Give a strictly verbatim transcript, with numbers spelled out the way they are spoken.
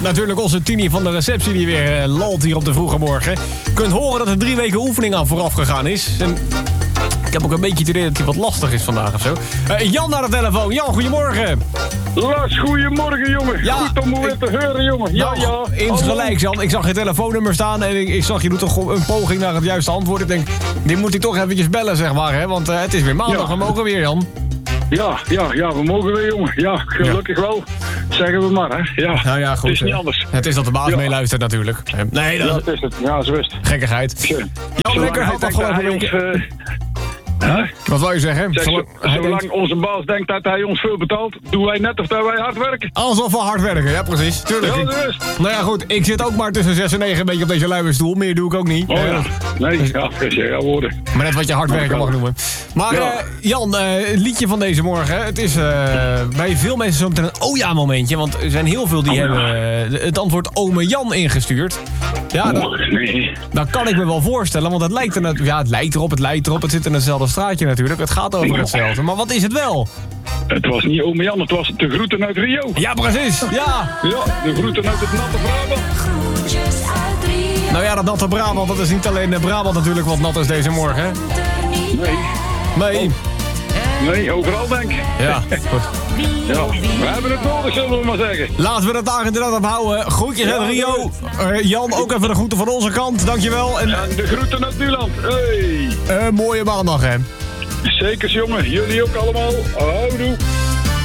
natuurlijk onze Tini van de receptie die weer uh, lalt hier op de vroege morgen. Je kunt horen dat er drie weken oefening aan vooraf gegaan is. En ik heb ook een beetje het idee dat hij wat lastig is vandaag of zo. Uh, Jan naar de telefoon. Jan, goedemorgen. Lars, goedemorgen, jongen. Ja, goed om weer te horen, jongen. Ja, nou, ja. insgelijks, Jan. Ik zag je telefoonnummer staan en ik, ik zag je doet toch een poging naar het juiste antwoord. Ik denk, die moet ik toch eventjes bellen, zeg maar, hè? Want uh, het is weer maandag, Ja. we mogen weer, Jan. Ja, ja, ja, we mogen weer, jongen. Ja, gelukkig ja. wel. Zeggen we maar, hè. Ja, nou ja, goed, het is niet hè. anders. Het is dat de baas ja. meeluistert natuurlijk. Nee, dat ja, het is het. Ja, zo is het. Gekkigheid. Zo. Jan, Zolang lekker had afgelopen week. Uh, huh? Wat wou je zeggen? Zeg, Zolang, zo, zolang denkt... onze baas denkt dat hij ons veel betaalt, doen wij net of dat wij hard werken. Alsof we hard werken, ja precies. Tuurlijk. Ja, ik... dat is. Nou ja, goed. Ik zit ook maar tussen zes en negen een beetje op deze luie stoel. Meer doe ik ook niet. Oh ja. Nee, ja, dat is ja woorden. Maar net wat je hard werken mag noemen. Maar ja. uh, Jan, uh, het liedje van deze morgen. Het is uh, bij veel mensen zo meteen een oh ja momentje. Want er zijn heel veel die oh, hebben uh, het antwoord ome Jan ingestuurd. Ja, dat, oh, nee. dat kan ik me wel voorstellen. Want het lijkt, er, ja, het lijkt erop, het lijkt erop. Het zit in hetzelfde straatje natuurlijk. Het gaat over hetzelfde. Maar wat is het wel? Het was niet ome Jan, het was de groeten uit Rio. Ja, precies. Ja, ja de groeten uit het natte Brabant. Nou ja, dat natte Brabant, dat is niet alleen de Brabant natuurlijk wat nat is deze morgen. Nee. Nee. Nee, overal denk ik. Ja, goed. Ja, we hebben het nodig, zullen we maar zeggen. Laten we het daar inderdaad op houden. Groetjes ja, uit Rio. Uh, Jan, ook even de groeten van onze kant. Dankjewel. En, en de groeten uit Nuland. Hey. Uh, mooie maandag, hè. Zeker, jongen. Jullie ook allemaal. Houdoe.